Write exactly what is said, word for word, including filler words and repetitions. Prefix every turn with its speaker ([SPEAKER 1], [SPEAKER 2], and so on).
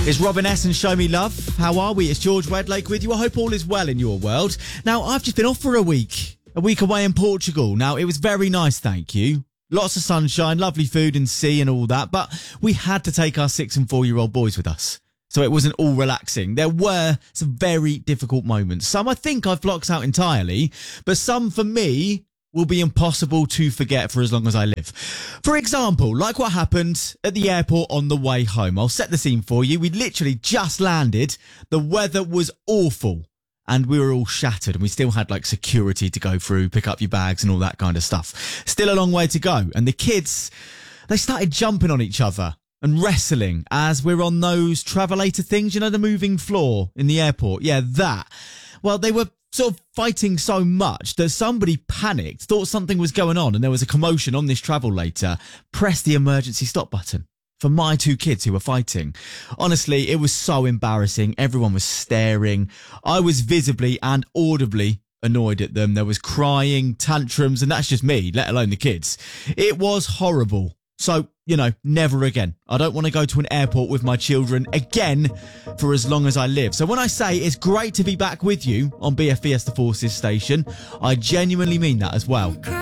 [SPEAKER 1] It's Robin S and Show Me Love. How are we? It's George Wedlake with you. I hope all is well in your world. Now, I've just been off for a week. A week away in Portugal. Now, it was very nice, thank you. Lots of sunshine, lovely food and sea and all that. But we had to take our six and four-year-old boys with us. So it wasn't all relaxing. There were some very difficult moments. Some I think I've blocked out entirely. But some, for me, will be impossible to forget for as long as I live. For example, like what happened at the airport on the way home. I'll set the scene for you. We'd literally just landed. The weather was awful and we were all shattered and we still had like security to go through, pick up your bags and all that kind of stuff. Still a long way to go. And the kids, they started jumping on each other and wrestling as we're on those travelator things, you know, the moving floor in the airport. Yeah, that. Well, they were sort of fighting so much that somebody panicked, thought something was going on and there was a commotion on this travelator, pressed the emergency stop button for my two kids who were fighting. Honestly, it was so embarrassing. Everyone was staring. I was visibly and audibly annoyed at them. There was crying, tantrums, and that's just me, let alone the kids. It was horrible. So, you know, never again. I don't want to go to an airport with my children again for as long as I live. So when I say it's great to be back with you on B F Fiesta Forces station, I genuinely mean that as well.